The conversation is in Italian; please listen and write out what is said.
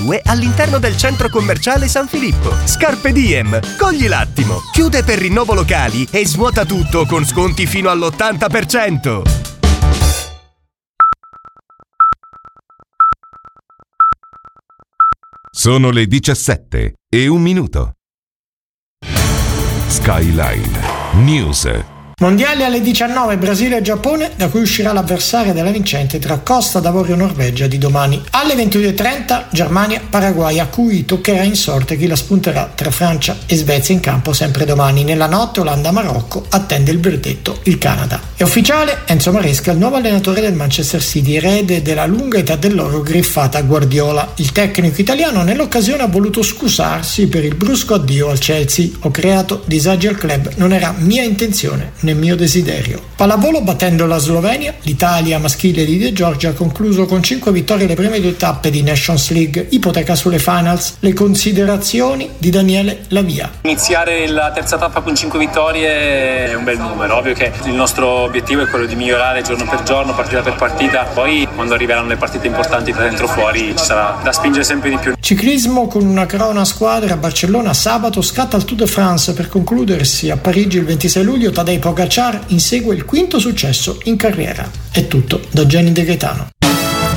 2 all'interno del centro commerciale San Filippo. Scarpe Diem, cogli l'attimo, chiude per rinnovo locali e svuota tutto con sconti fino all'80%. Sono le 17:01. Skyline News. Mondiali alle 19, Brasile e Giappone, da cui uscirà l'avversaria della vincente tra Costa d'Avorio e Norvegia di domani. Alle 22:30 Germania, Paraguay, a cui toccherà in sorte chi la spunterà tra Francia e Svezia in campo sempre domani. Nella notte Olanda-Marocco, attende il verdetto il Canada. È ufficiale, Enzo Maresca, il nuovo allenatore del Manchester City, erede della lunga età dell'oro griffata a Guardiola. Il tecnico italiano nell'occasione ha voluto scusarsi per il brusco addio al Chelsea. Ho creato disagi al club, non era mia intenzione nel mio desiderio. Pallavolo, battendo la Slovenia, l'Italia maschile di De Giorgi ha concluso con 5 vittorie le prime 2 tappe di Nations League, ipoteca sulle finals. Le considerazioni di Daniele Lavia. Iniziare la terza tappa con 5 vittorie è un bel numero, ovvio che il nostro obiettivo è quello di migliorare giorno per giorno, partita per partita, poi quando arriveranno le partite importanti da dentro fuori ci sarà da spingere sempre di più. Ciclismo, con una crona a squadre a Barcellona sabato, scatta il Tour de France per concludersi a Parigi il 26 luglio. Tadej Pogacar insegue il 5° successo in carriera. È tutto da Jenny De Gaetano.